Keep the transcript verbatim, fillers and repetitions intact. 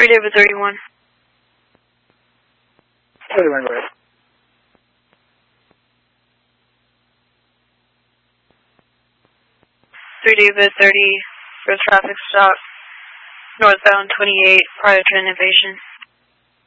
three David thirty-one. thirty-one, go ahead. three David thirty for traffic stop, northbound twenty-eight, prior to innovation.